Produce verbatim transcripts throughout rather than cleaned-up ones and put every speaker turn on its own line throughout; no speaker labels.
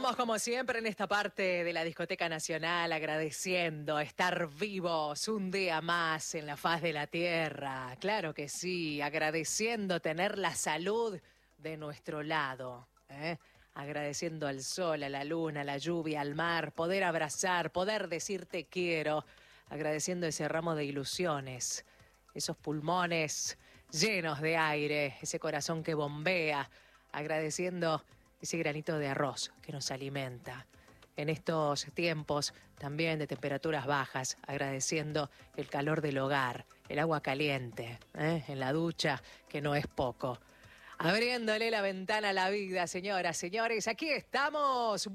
Estamos como siempre en esta parte de la Discoteca Nacional agradeciendo estar vivos un día más en la faz de la tierra. Claro que sí, agradeciendo tener la salud de nuestro lado, ¿eh? Agradeciendo al sol, a la luna, a la lluvia, al mar, poder abrazar, poder decir te quiero, agradeciendo ese ramo de ilusiones, esos pulmones llenos de aire, ese corazón que bombea, agradeciendo ese granito de arroz que nos alimenta. En estos tiempos también de temperaturas bajas, agradeciendo el calor del hogar, el agua caliente, ¿eh? En la ducha, que no es poco. Abriéndole la ventana a la vida, señoras, señores, aquí estamos.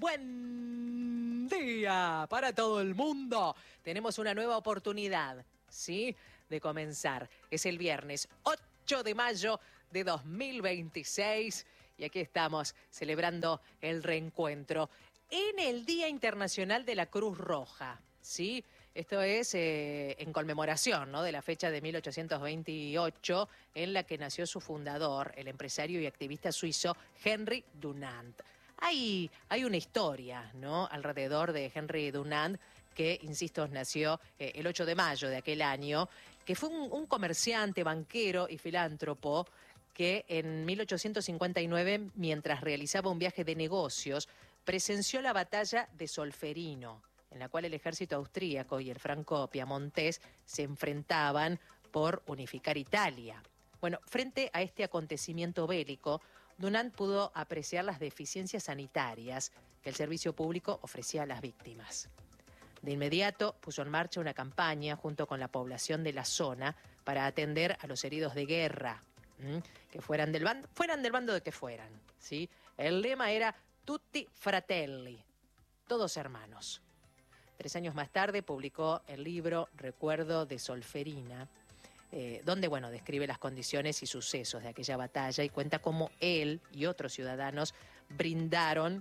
Buen día para todo el mundo. Tenemos una nueva oportunidad, ¿sí?, de comenzar. Es el viernes ocho de mayo de dos mil veintiséis. Y aquí estamos celebrando el reencuentro en el Día Internacional de la Cruz Roja, ¿sí? Esto es eh, en conmemoración, ¿no?, de la fecha de mil ochocientos veintiocho en la que nació su fundador, el empresario y activista suizo Henry Dunant. Hay, hay una historia, ¿no?, alrededor de Henry Dunant, que, insisto, nació eh, el ocho de mayo de aquel año, que fue un, un comerciante, banquero y filántropo que en mil ochocientos cincuenta y nueve, mientras realizaba un viaje de negocios, presenció la batalla de Solferino, en la cual el ejército austríaco y el franco-piamontés se enfrentaban por unificar Italia. Bueno, frente a este acontecimiento bélico, Dunant pudo apreciar las deficiencias sanitarias que el servicio público ofrecía a las víctimas. De inmediato puso en marcha una campaña junto con la población de la zona para atender a los heridos de guerra, que fueran del bando, fueran del bando de que fueran, ¿sí? El lema era Tutti Fratelli, todos hermanos. Tres años más tarde publicó el libro Recuerdo de Solferina, eh, donde, bueno, describe las condiciones y sucesos de aquella batalla y cuenta cómo él y otros ciudadanos brindaron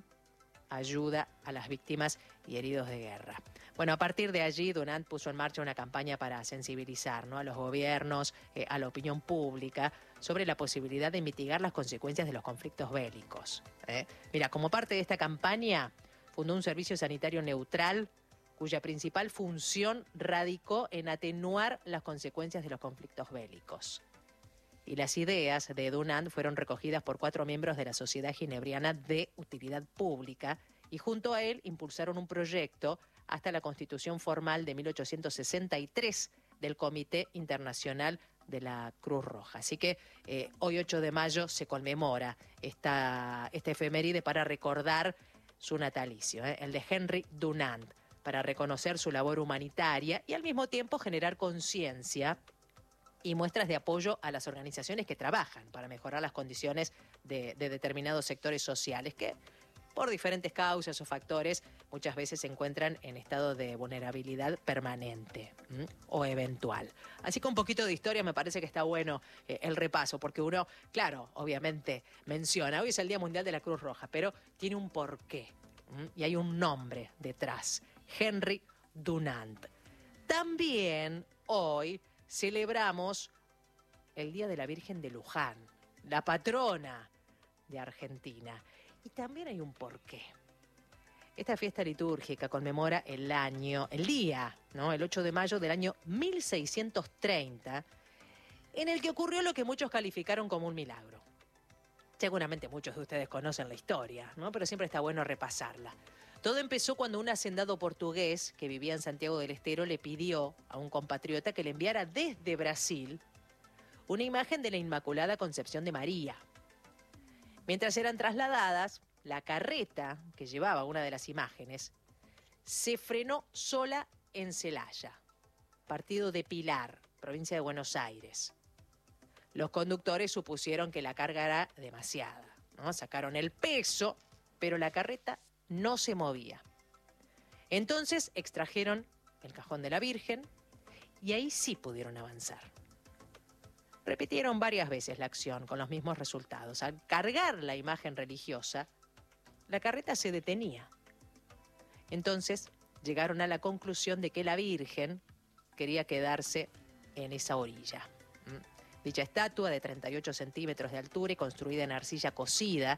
ayuda a las víctimas y heridos de guerra. Bueno, a partir de allí, Dunant puso en marcha una campaña para sensibilizar, ¿no?, a los gobiernos, eh, a la opinión pública, sobre la posibilidad de mitigar las consecuencias de los conflictos bélicos, ¿eh? Mira, como parte de esta campaña, fundó un servicio sanitario neutral, cuya principal función radicó en atenuar las consecuencias de los conflictos bélicos. Y las ideas de Dunant fueron recogidas por cuatro miembros de la Sociedad Ginebriana de Utilidad Pública y junto a él impulsaron un proyecto hasta la constitución formal de mil ochocientos sesenta y tres del Comité Internacional de la Cruz Roja. Así que eh, hoy ocho de mayo se conmemora esta, esta efeméride para recordar su natalicio, ¿eh? el de Henry Dunant, para reconocer su labor humanitaria y al mismo tiempo generar conciencia y muestras de apoyo a las organizaciones que trabajan para mejorar las condiciones de, de determinados sectores sociales que, por diferentes causas o factores, muchas veces se encuentran en estado de vulnerabilidad permanente, ¿m? o eventual. Así que un poquito de historia me parece que está bueno eh, el repaso, porque uno, claro, obviamente menciona, hoy es el Día Mundial de la Cruz Roja, pero tiene un porqué, ¿m? y hay un nombre detrás, Henry Dunant. También hoy celebramos el Día de la Virgen de Luján, la patrona de Argentina. Y también hay un porqué. Esta fiesta litúrgica conmemora el año, el día, ¿no?, el ocho de mayo del año mil seiscientos treinta, en el que ocurrió lo que muchos calificaron como un milagro. Seguramente muchos de ustedes conocen la historia, ¿no?, pero siempre está bueno repasarla. Todo empezó cuando un hacendado portugués que vivía en Santiago del Estero le pidió a un compatriota que le enviara desde Brasil una imagen de la Inmaculada Concepción de María. Mientras eran trasladadas, la carreta que llevaba una de las imágenes se frenó sola en Celaya, partido de Pilar, provincia de Buenos Aires. Los conductores supusieron que la carga era demasiada, ¿no? Sacaron el peso, pero la carreta no se movía. Entonces extrajeron el cajón de la Virgen y ahí sí pudieron avanzar. Repitieron varias veces la acción con los mismos resultados. Al cargar la imagen religiosa, la carreta se detenía. Entonces llegaron a la conclusión de que la Virgen quería quedarse en esa orilla. Dicha estatua de treinta y ocho centímetros de altura y construida en arcilla cocida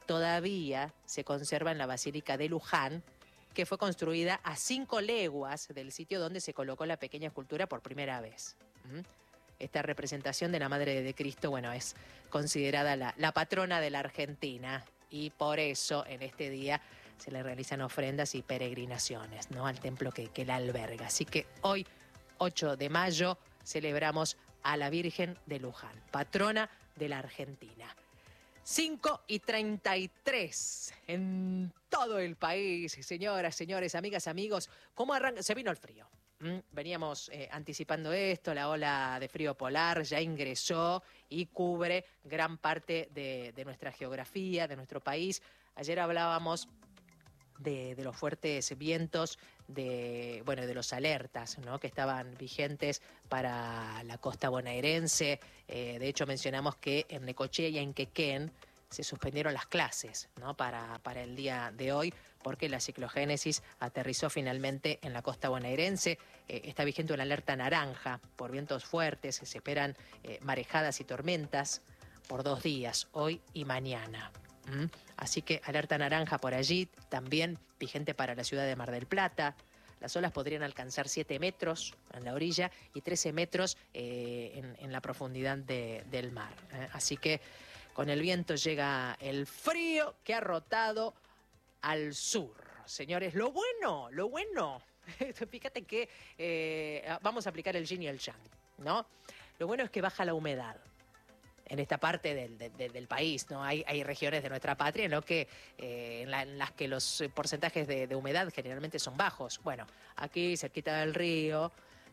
todavía se conserva en la Basílica de Luján, que fue construida a cinco leguas del sitio donde se colocó la pequeña escultura por primera vez. ¿Mm? Esta representación de la Madre de Cristo, bueno, es considerada la, la patrona de la Argentina y por eso en este día se le realizan ofrendas y peregrinaciones, ¿no?, al templo que, que la alberga. Así que hoy, ocho de mayo, celebramos a la Virgen de Luján, patrona de la Argentina. cinco y treinta y tres en todo el país, señoras, señores, amigas, amigos. ¿Cómo arranca? Se vino el frío. ¿Mm? Veníamos eh, anticipando esto, la ola de frío polar ya ingresó y cubre gran parte de, de nuestra geografía, de nuestro país. Ayer hablábamos de, de los fuertes vientos, de, bueno, de los alertas, ¿no?, que estaban vigentes para la costa bonaerense. Eh, de hecho, mencionamos que en Necochea y en Quequén se suspendieron las clases, ¿no?, para, para el día de hoy, porque la ciclogénesis aterrizó finalmente en la costa bonaerense. Eh, está vigente una alerta naranja por vientos fuertes, se esperan eh, marejadas y tormentas por dos días, hoy y mañana. ¿Mm? Así que alerta naranja por allí, también vigente para la ciudad de Mar del Plata. Las olas podrían alcanzar siete metros en la orilla y trece metros eh, en, en la profundidad de, del mar. ¿eh? Así que con el viento llega el frío que ha rotado al sur. Señores, lo bueno, lo bueno, fíjate que eh, vamos a aplicar el yin y el yang, ¿no? Lo bueno es que baja la humedad en esta parte del, del, del país, ¿no? Hay, hay regiones de nuestra patria, ¿no?, que, eh, en, la, en las que los porcentajes de, de humedad generalmente son bajos. Bueno, aquí, cerquita del río,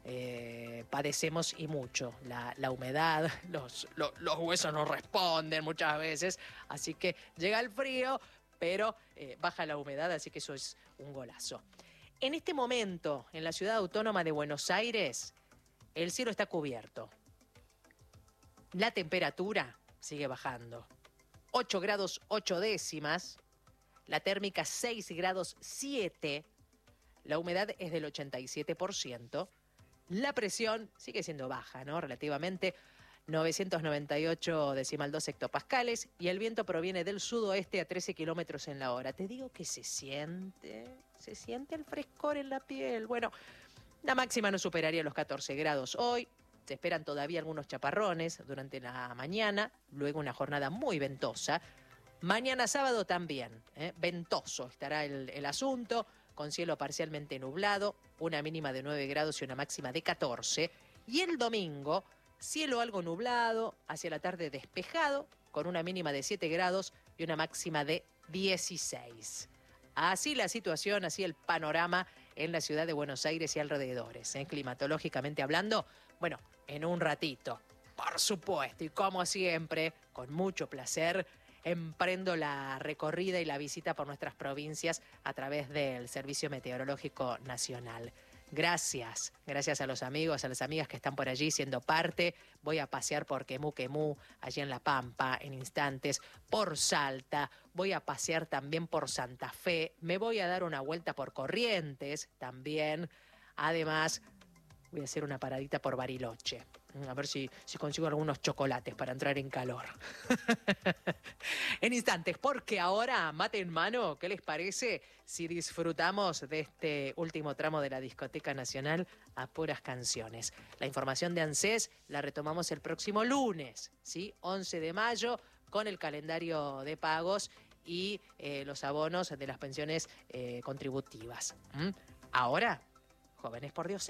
eh, padecemos y mucho la, la humedad, los, los, los huesos no responden muchas veces, así que llega el frío, pero eh, baja la humedad, así que eso es un golazo. En este momento, en la ciudad autónoma de Buenos Aires, el cielo está cubierto. La temperatura sigue bajando. ocho grados ocho décimas, la térmica seis grados siete, la humedad es del ochenta y siete por ciento, la presión sigue siendo baja, ¿no?, relativamente, novecientos noventa y ocho decimal dos hectopascales, y el viento proviene del sudoeste a trece kilómetros en la hora. Te digo que se siente, se siente el frescor en la piel. Bueno, la máxima no superaría los catorce grados hoy. Se esperan todavía algunos chaparrones durante la mañana, luego una jornada muy ventosa. Mañana sábado también, ¿eh? ventoso estará el, el asunto, con cielo parcialmente nublado, una mínima de nueve grados y una máxima de catorce. Y el domingo, cielo algo nublado, hacia la tarde despejado, con una mínima de siete grados y una máxima de dieciséis. Así la situación, así el panorama en la ciudad de Buenos Aires y alrededores, ¿eh? climatológicamente hablando. Bueno, en un ratito, por supuesto, y como siempre, con mucho placer, emprendo la recorrida y la visita por nuestras provincias a través del Servicio Meteorológico Nacional. Gracias, gracias a los amigos, a las amigas que están por allí siendo parte. Voy a pasear por Quemú Quemú, allí en La Pampa, en instantes, por Salta. Voy a pasear también por Santa Fe. Me voy a dar una vuelta por Corrientes también. Además, voy a hacer una paradita por Bariloche. A ver si, si consigo algunos chocolates para entrar en calor. En instantes, porque ahora, mate en mano, ¿qué les parece si disfrutamos de este último tramo de la Discoteca Nacional a puras canciones? La información de ANSES la retomamos el próximo lunes, ¿sí? once de mayo, con el calendario de pagos y eh, los abonos de las pensiones eh, contributivas. ¿Mm? Ahora, Jóvenes por Dios.